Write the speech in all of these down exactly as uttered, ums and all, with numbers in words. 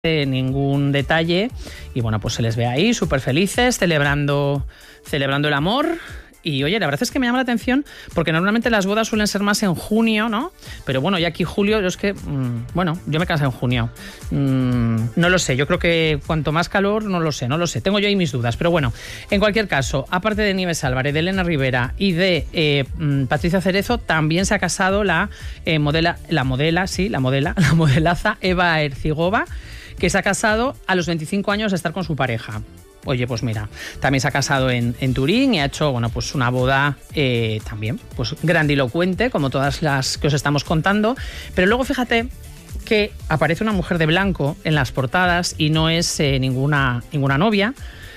ningún detalle y bueno, pues se les ve ahí súper felices, celebrando, celebrando el amor. Y oye, la verdad es que me llama la atención porque normalmente las bodas suelen ser más en junio, ¿no? Pero bueno, ya aquí julio, yo es que, mmm, bueno, yo me caso en junio. Mmm, no lo sé, yo creo que cuanto más calor, no lo sé, no lo sé. Tengo yo ahí mis dudas, pero bueno, en cualquier caso, aparte de Nieves Álvarez, de Elena Rivera y de eh, Patricia Cerezo, también se ha casado la eh, modela, la modela, sí, la modela, la modelaza Eva Ercigova, que se ha casado a los veinticinco años de estar con su pareja. Oye, pues mira, también se ha casado en, en Turín y ha hecho, bueno, pues una boda eh, también, pues grandilocuente, como todas las que os estamos contando. Pero luego fíjate que aparece una mujer de blanco en las portadas y no es eh, ninguna, ninguna novia.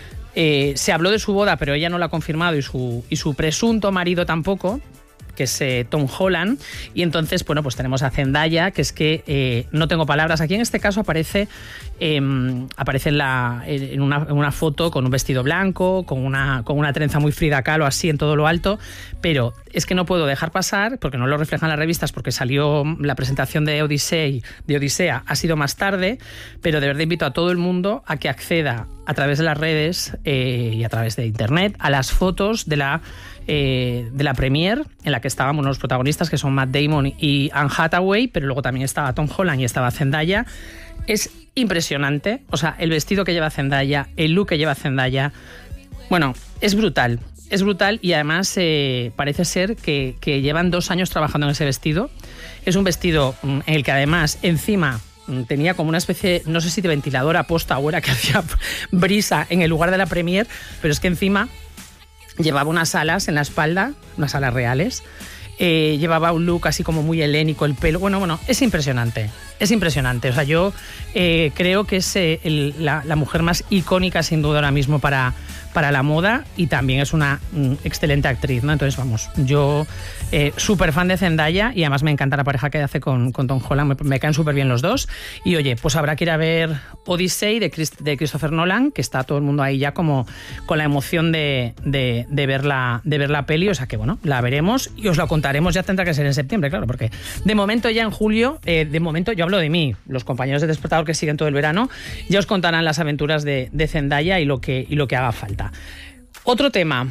Eh, se habló de su boda, pero ella no la ha confirmado y su, y su presunto marido tampoco, que es eh, Tom Holland. Y entonces, bueno, pues tenemos a Zendaya, que es que eh, no tengo palabras. Aquí en este caso aparece, eh, aparece en, la, en, una, en una foto con un vestido blanco, con una, con una trenza muy Frida Kahlo así en todo lo alto, pero es que no puedo dejar pasar, porque no lo reflejan las revistas, porque salió la presentación de Odisea, de Odisea ha sido más tarde, pero de verdad invito a todo el mundo a que acceda a través de las redes eh, y a través de internet a las fotos de la Eh, de la premier, en la que estaban unos protagonistas que son Matt Damon y Anne Hathaway, pero luego también estaba Tom Holland y estaba Zendaya. Es impresionante, o sea, el vestido que lleva Zendaya, el look que lleva Zendaya, bueno, es brutal, es brutal y además eh, parece ser que, que llevan dos años trabajando en ese vestido. Es un vestido en el que además encima tenía como una especie, no sé si de ventilador aposta o era que hacía brisa en el lugar de la premier, pero es que encima llevaba unas alas en la espalda, unas alas reales, eh, llevaba un look así como muy helénico, el pelo, bueno, bueno, es impresionante, es impresionante, o sea, yo eh, creo que es eh, el, la, la mujer más icónica sin duda ahora mismo para, para la moda y también es una mm, excelente actriz, ¿no? Entonces, vamos, yo eh, súper fan de Zendaya y además me encanta la pareja que hace con, con Tom Holland, me, me caen súper bien los dos y oye, pues habrá que ir a ver Odyssey de, Chris, de Christopher Nolan, que está todo el mundo ahí ya como con la emoción de, de, de, ver la, de ver la peli, o sea que bueno, la veremos y os la contaremos, ya tendrá que ser en septiembre, claro, porque de momento ya en julio, eh, de momento yo hablo de mí, los compañeros de Despertador que siguen todo el verano, ya os contarán las aventuras de, de Zendaya y lo que, y lo que haga falta. Otro tema,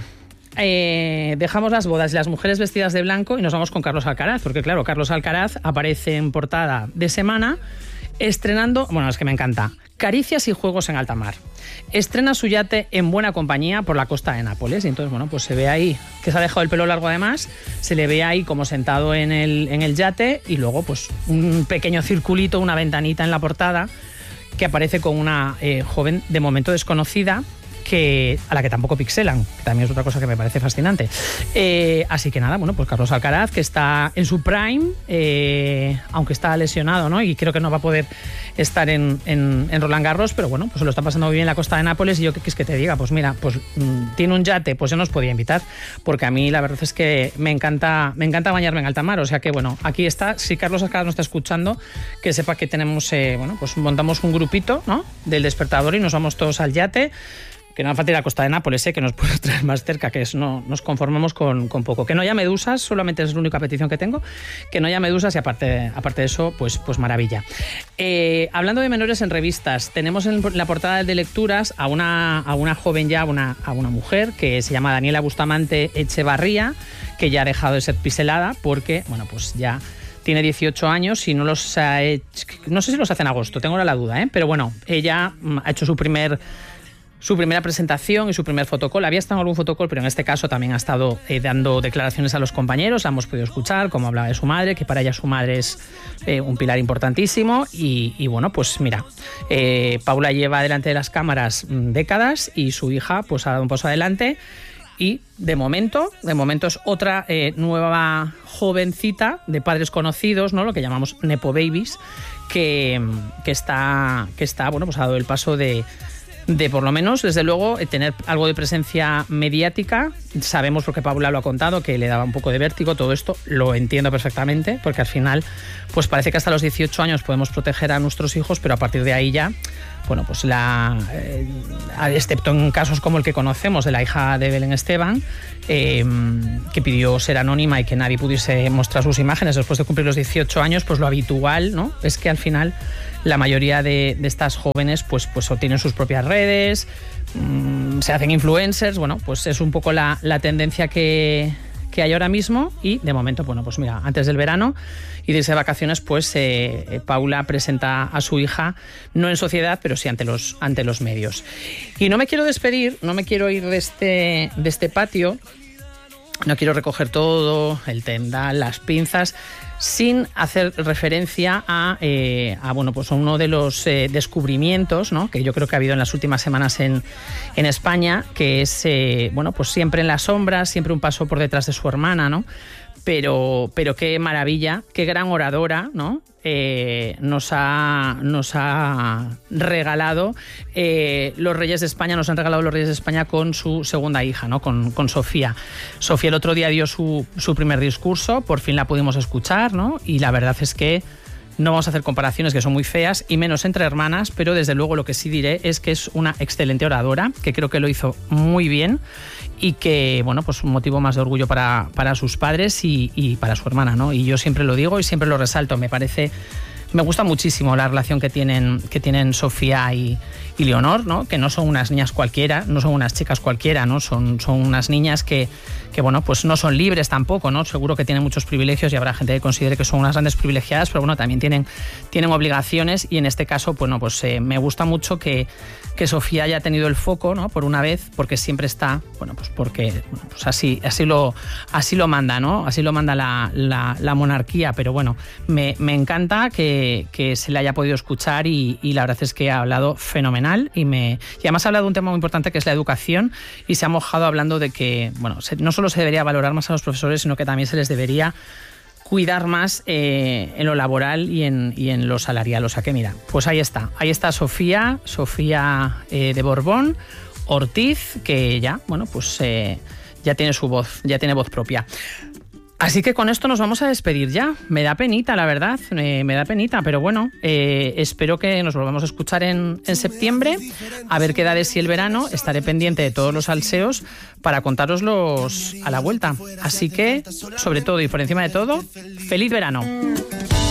eh, dejamos las bodas y las mujeres vestidas de blanco y nos vamos con Carlos Alcaraz, porque claro, Carlos Alcaraz aparece en portada de Semana estrenando, bueno, es que me encanta, Caricias y juegos en alta mar. Estrena su yate en buena compañía por la costa de Nápoles y entonces, bueno, pues se ve ahí que se ha dejado el pelo largo además, se le ve ahí como sentado en el, en el yate y luego pues un pequeño circulito, una ventanita en la portada que aparece con una eh, joven de momento desconocida, que a la que tampoco pixelan, que también es otra cosa que me parece fascinante. Eh, así que nada, bueno, pues Carlos Alcaraz, que está en su prime, eh, aunque está lesionado, ¿no? Y creo que no va a poder estar en, en, en Roland Garros, pero bueno, pues se lo está pasando muy bien en la costa de Nápoles y yo qué quieres que te diga, pues mira, pues mmm, tiene un yate, pues yo no os podía invitar, porque a mí la verdad es que me encanta, me encanta bañarme en alta mar, o sea que bueno, aquí está, si Carlos Alcaraz nos está escuchando, que sepa que tenemos, eh, bueno, pues montamos un grupito, ¿no? Del Despertador y nos vamos todos al yate, que no hace falta ir a la costa de Nápoles, ¿eh? Que nos puede traer más cerca, que es, no, nos conformamos con, con poco. Que no haya medusas, solamente es la única petición que tengo, que no haya medusas y aparte, aparte de eso, pues, pues maravilla. Eh, hablando de menores en revistas, tenemos en la portada de Lecturas a una, a una joven ya, una, a una mujer que se llama Daniela Bustamante Echevarría, que ya ha dejado de ser piselada porque, bueno, pues ya tiene dieciocho años y no los ha hecho, no sé si los hace en agosto, tengo ahora la duda, ¿eh? Pero bueno, ella ha hecho su primer... su primera presentación y su primer fotocall. Había estado en algún fotocall, pero en este caso también ha estado eh, dando declaraciones a los compañeros. La hemos podido escuchar, cómo hablaba de su madre, que para ella su madre es eh, un pilar importantísimo. Y, y bueno, pues mira, eh, Paula lleva delante de las cámaras mmm, décadas y su hija pues ha dado un paso adelante. Y de momento, de momento es otra eh, nueva jovencita de padres conocidos, ¿no? Lo que llamamos Nepo Babies, que, que está, que está, bueno, pues ha dado el paso de de por lo menos, desde luego, tener algo de presencia mediática. Sabemos, porque Paula lo ha contado, que le daba un poco de vértigo, todo esto lo entiendo perfectamente, porque al final pues parece que hasta los dieciocho años podemos proteger a nuestros hijos, pero a partir de ahí ya bueno, pues la, eh, excepto en casos como el que conocemos de la hija de Belén Esteban, eh, que pidió ser anónima y que nadie pudiese mostrar sus imágenes después de cumplir los dieciocho años, pues lo habitual, ¿no?, es que al final la mayoría de, de estas jóvenes pues, pues o tienen sus propias redes, mmm, se hacen influencers, bueno, pues es un poco la, la tendencia que, que hay ahora mismo. Y de momento, bueno, pues mira, antes del verano y de irse de vacaciones, pues eh, Paula presenta a su hija, no en sociedad, pero sí ante los, ante los medios. Y no me quiero despedir, no me quiero ir de este, de este patio, no quiero recoger todo, el tendal, las pinzas, sin hacer referencia a, eh, a, bueno, pues a uno de los eh, descubrimientos, ¿no?, que yo creo que ha habido en las últimas semanas en, en España, que es, eh, bueno, pues siempre en las sombras, siempre un paso por detrás de su hermana, ¿no? Pero, pero qué maravilla, qué gran oradora, ¿no? Eh, nos, ha, nos ha regalado eh, los Reyes de España, nos han regalado los Reyes de España con su segunda hija, ¿no?, con, con Sofía. Sofía el otro día dio su, su primer discurso, por fin la pudimos escuchar, ¿no? Y la verdad es que no vamos a hacer comparaciones que son muy feas, y menos entre hermanas, pero desde luego lo que sí diré es que es una excelente oradora, que creo que lo hizo muy bien y que, bueno, pues un motivo más de orgullo para, para sus padres y, y para su hermana, ¿no? Y yo siempre lo digo y siempre lo resalto, me parece... Me gusta muchísimo la relación que tienen, que tienen Sofía y, y Leonor, ¿no?, que no son unas niñas cualquiera, no son unas chicas cualquiera, ¿no? Son, son unas niñas que, que, bueno, pues no son libres tampoco, ¿no? Seguro que tienen muchos privilegios y habrá gente que considere que son unas grandes privilegiadas, pero bueno, también tienen, tienen obligaciones, y en este caso, bueno, pues eh, me gusta mucho que, que Sofía haya tenido el foco, ¿no?, por una vez, porque siempre está, bueno, pues porque bueno, pues así, así, lo, así lo manda, ¿no? Así lo manda la, la, la monarquía, pero bueno, me, me encanta que que se le haya podido escuchar y, y la verdad es que ha hablado fenomenal y, me, y además ha hablado de un tema muy importante, que es la educación, y se ha mojado hablando de que, bueno, se, no solo se debería valorar más a los profesores, sino que también se les debería cuidar más eh, en lo laboral y en, y en lo salarial. O sea que mira, pues ahí está, ahí está Sofía, Sofía eh, de Borbón Ortiz, que ya, bueno, pues eh, ya tiene su voz, ya tiene voz propia. Así que con esto nos vamos a despedir ya. Me da penita, la verdad, eh, me da penita, pero bueno, eh, espero que nos volvamos a escuchar en, en septiembre, a ver qué da de sí el verano. Estaré pendiente de todos los salseos para contároslos a la vuelta. Así que, sobre todo y por encima de todo, ¡feliz verano!